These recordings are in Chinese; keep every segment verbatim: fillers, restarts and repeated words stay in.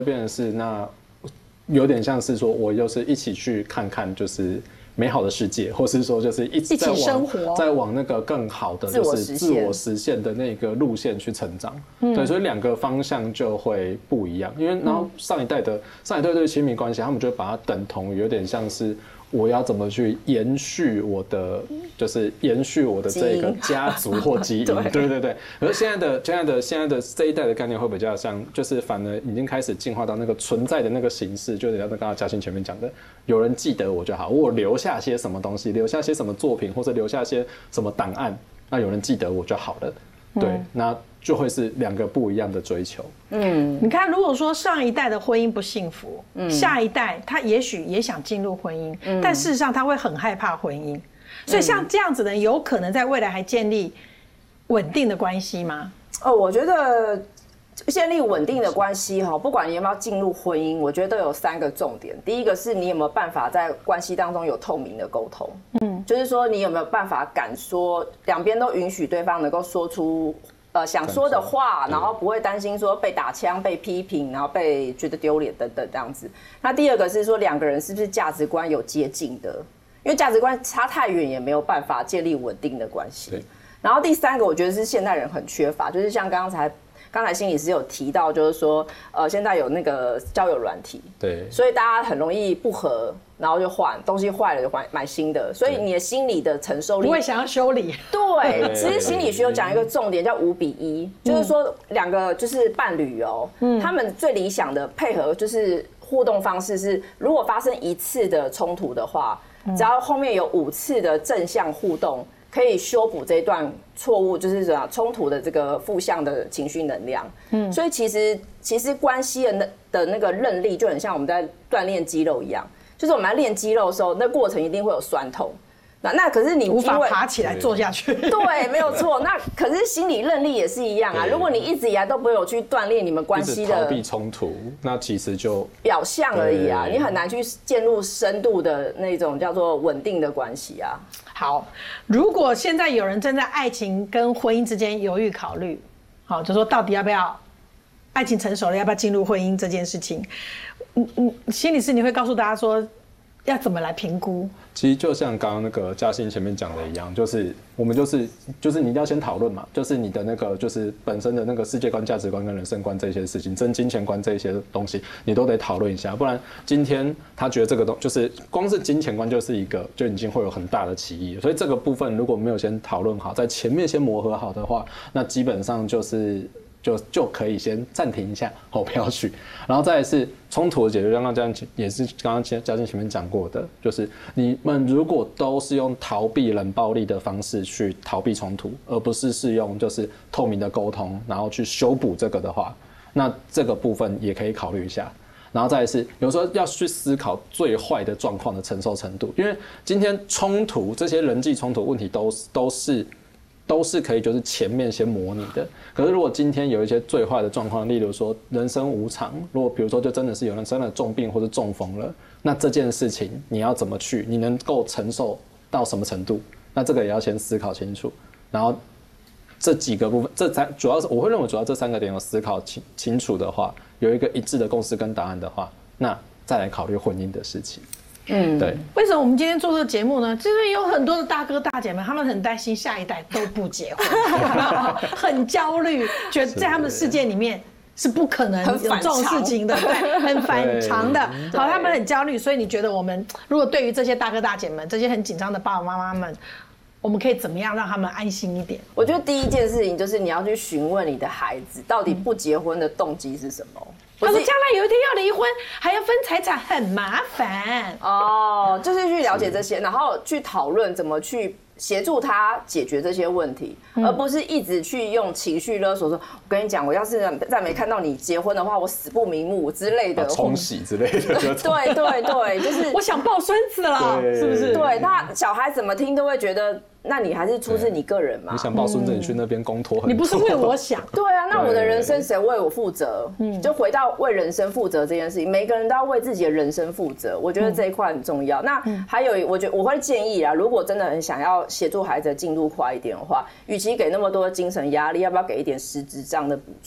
变成是那有点像是说我就是一起去看看就是美好的世界，或是说就是一起在生活， 在往那个更好的就是自我实现的那个路线去成长。嗯、对，所以两个方向就会不一样。因为然后上一代的上一代对亲密关系，他们就会把它等同，有点像是我要怎么去延续我的，就是延续我的这个家族或基因。对对对对。而现在的现在的现在的这一代的概念会比较像，就是反而已经开始进化到那个存在的那个形式，就像刚刚嘉欣前面讲的，有人记得我就好，我留下些什么东西，留下些什么作品，或者留下些什么档案，那有人记得我就好了。对，嗯、那就会是两个不一样的追求。 嗯，你看，如果说上一代的婚姻不幸福，嗯、下一代他也许也想进入婚姻，嗯、但事实上他会很害怕婚姻，所以像这样子的人，有可能在未来还建立稳定的关系吗？ 哦，我觉得建立稳定的关系哈，不管你有没有进入婚姻，我觉得都有三个重点。第一个是你有没有办法在关系当中有透明的沟通，嗯，就是说你有没有办法敢说，两边都允许对方能够说出呃想说的话，然后不会担心说被打枪、被批评，然后被觉得丢脸等等这样子。那第二个是说两个人是不是价值观有接近的，因为价值观差太远也没有办法建立稳定的关系。然后第三个我觉得是现代人很缺乏，就是像刚才。刚才心理师有提到，就是说，呃，现在有那个交友软体， 对， 所以大家很容易不合，然后就换东西坏了就换买新的，所以你的心理的承受力不会想要修理。 对，其实心理学有讲一个重点叫五比一，就是说两个就是伴侣哦，嗯，他们最理想的配合就是互动方式是，如果发生一次的冲突的话，只要后面有五次的正向互动。可以修补这一段错误，就是怎样冲突的这个负向的情绪能量。嗯，所以其实其实关系的那的那个韧力就很像我们在锻炼肌肉一样，就是我们在练肌肉的时候，那过程一定会有酸痛。那那可是你无法爬起来坐下去， 对，没有错。那可是心理韧力也是一样啊。如果你一直以来都没有去锻炼你们关系的逃避冲突，那其实就表象而已啊，你很难去进入深度的那种叫做稳定的关系啊。 好，如果现在有人正在爱情跟婚姻之间犹豫考虑，好，就说到底要不要爱情成熟了，要不要进入婚姻这件事情，嗯嗯，心理师你会告诉大家说要怎么来评估？ 其实就像刚刚那个嘉欣前面讲的一样，就是我们就是就是你一定要先讨论嘛，就是你的那个就是本身的那个世界观、价值观跟人生观这些事情，真金钱观这些东西，你都得讨论一下，不然今天他觉得这个东就是光是金钱观就是一个就已经会有很大的歧义，所以这个部分如果没有先讨论好，在前面先磨合好的话，那基本上就是。就就可以先暂停一下，哦，不要去，然后再来是冲突的解决，刚刚这样也是刚刚嘉欣前面讲过的，就是你们如果都是用逃避冷暴力的方式去逃避冲突，而不是是用就是透明的沟通，然后去修补这个的话，那这个部分也可以考虑一下。然后再来是有时候要去思考最坏的状况的承受程度，因为今天冲突这些人际冲突问题都都是。都是可以，就是前面先模拟的。可是如果今天有一些最坏的状况，例如说人生无常，如果比如说就真的是有人生了重病或者中风了，那这件事情你要怎么去？你能够承受到什么程度？那这个也要先思考清楚。然后这几个部分，这三主要是我会认为主要这三个点有思考清清楚的话，有一个一致的共识跟答案的话，那再来考虑婚姻的事情。嗯，对。 为什么我们今天做这个节目呢？就是有很多的大哥大姐们，他们很担心下一代都不结婚，很焦虑，觉得在他们的世界里面是不可能有这种事情的，对，很反常的。好，他们很焦虑，所以你觉得我们如果对于这些大哥大姐们，这些很紧张的爸爸妈妈们，我们可以怎么样让他们安心一点？ 我觉得第一件事情就是你要去询问你的孩子，到底不结婚的动机是什么。 他说将来有一天要离婚，还要分财产，很麻烦。 哦，就是去了解这些，然后去讨论怎么去协助他解决这些问题，嗯、而不是一直去用情绪勒索说，我跟你讲，我要是再没看到你结婚的话，我死不瞑目之类的， 冲洗之类的。 对对对，就是我想抱孙子了，是不是？ 对，那小孩怎么听都会觉得。那你还是出自你个人嘛？ 你想抱孙子，你去那边公托很多。 你不是为我想。 对啊，那我的人生谁为我负责？嗯，就回到为人生负责这件事情，每个人都要为自己的人生负责。我觉得这一块很重要。那还有，我觉得我会建议啊，如果真的很想要协助孩子进度快一点的话，与其给那么多精神压力，要不要给一点实质上的补助？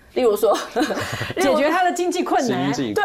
例如说解决他的经济困难。 经济对，